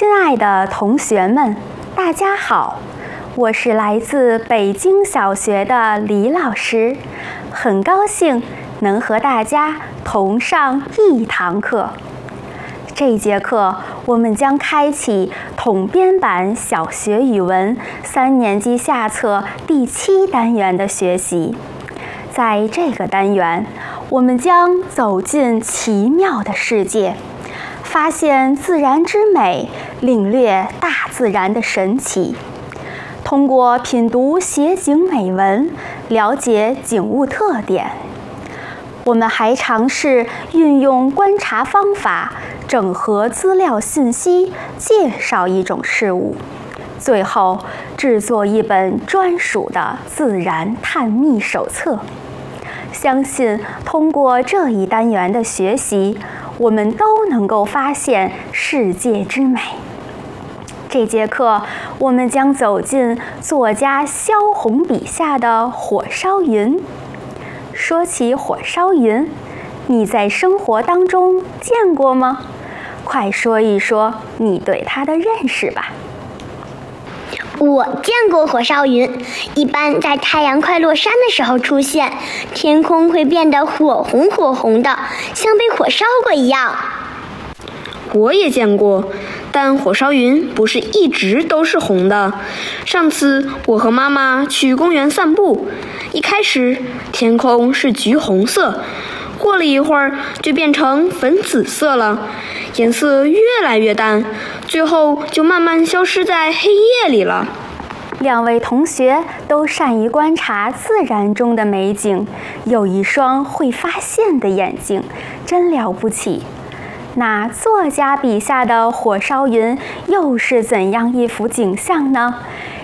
亲爱的同学们，大家好，我是来自北京小学的李老师，很高兴能和大家同上一堂课。这节课我们将开启统编版小学语文3年级下册第7单元的学习。在这个单元，我们将走进奇妙的世界，发现自然之美，领略大自然的神奇。通过品读写景美文，了解景物特点。我们还尝试运用观察方法，整合资料信息，介绍一种事物，最后制作一本专属的自然探秘手册。相信通过这一单元的学习，我们都能够发现世界之美。这节课我们将走进作家萧红笔下的火烧云。说起火烧云，你在生活当中见过吗？快说一说你对它的认识吧。 我见过火烧云，一般在太阳快落山的时候出现，天空会变得火红火红的，像被火烧过一样。 我也见过，但火烧云不是一直都是红的。上次我和妈妈去公园散步，一开始天空是橘红色，过了一会儿就变成粉紫色了，颜色越来越淡，最后就慢慢消失在黑夜里了。 两位同学都善于观察自然中的美景，有一双会发现的眼睛，真了不起。那作家笔下的火烧云又是怎样一幅景象呢？